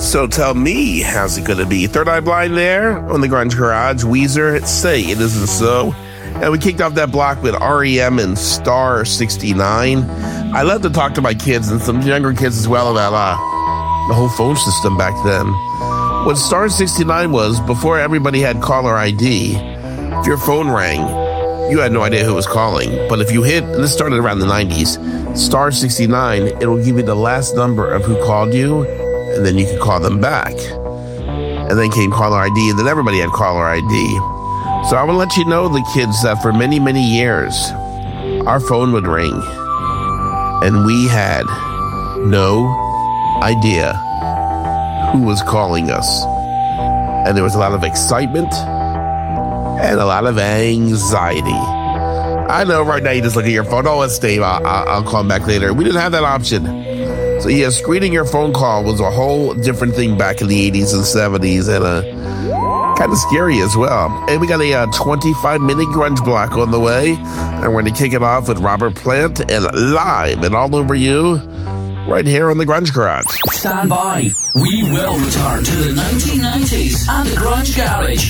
So tell me, how's it gonna be? Third Eye Blind there on the Grunge Garage. Weezer, Say It Isn't So. And we kicked off that block with REM and Star 69. I love to talk to my kids and some younger kids as well about the whole phone system back then. What Star 69 was, before everybody had caller ID, if your phone rang, you had no idea who was calling. But if you hit, and this started around the 90s, Star 69, it will give you the last number of who called you, and then you could call them back. And then came caller ID, and then everybody had caller ID. So I want to let you know, the kids, that for many, many years, our phone would ring, and we had no idea who was calling us. And there was a lot of excitement and a lot of anxiety. I know right now you just look at your phone. Oh, it's Dave. I'll call him back later. We didn't have that option. So yeah, screening your phone call was a whole different thing back in the 80s and 70s, and kind of scary as well. And we got a 25-minute grunge block on the way, and we're going to kick it off with Robert Plant and Live and All Over You right here on the Grunge Garage. Stand by. We will return to the 1990s and the Grunge Garage.